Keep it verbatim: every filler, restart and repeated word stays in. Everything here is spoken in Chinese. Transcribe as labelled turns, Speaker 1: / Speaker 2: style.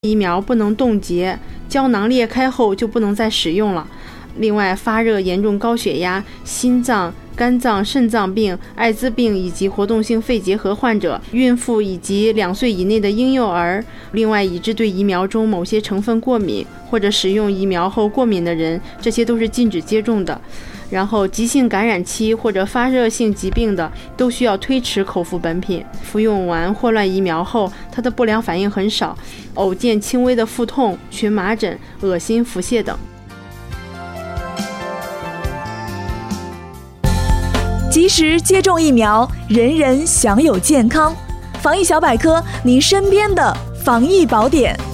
Speaker 1: 疫苗不能冻结，胶囊裂开后就不能再使用了。另外，发热、严重高血压、心脏、肝脏、肾脏病、艾滋病以及活动性肺结核患者、孕妇以及两岁以内的婴幼儿，另外已知对疫苗中某些成分过敏或者使用疫苗后过敏的人，这些都是禁止接种的。然后急性感染期或者发热性疾病的都需要推迟口服本品。服用完霍乱疫苗后，它的不良反应很少，偶见轻微的腹痛、荨麻疹、恶心、腹泻等。
Speaker 2: 及时接种疫苗，人人享有健康。防疫小百科，您身边的防疫宝典。